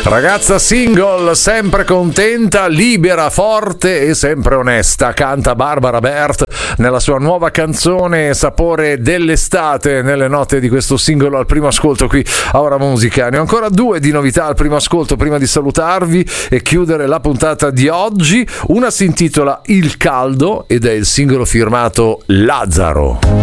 Ragazza single, sempre contenta, libera, forte e sempre onesta, canta Barbara Bert nella sua nuova canzone Sapore dell'estate, nelle note di questo singolo al primo ascolto qui a Ora Musica. Ne ho ancora due di novità al primo ascolto prima di salutarvi e chiudere la puntata di oggi. Una si intitola Il Caldo ed è il singolo firmato Lazzaro.